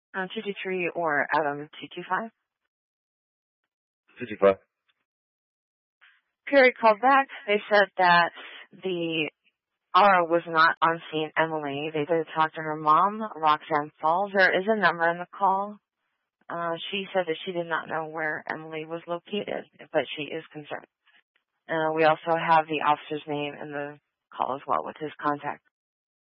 223 or Adam 225. 225. Perry called back. They said that the Aura was not on seeing Emily. They did talk to her mom, Roxanne Falls. There is a number in the call. She said that she did not know where Emily was located, but she is concerned. We also have the officer's name in the call as well with his contact.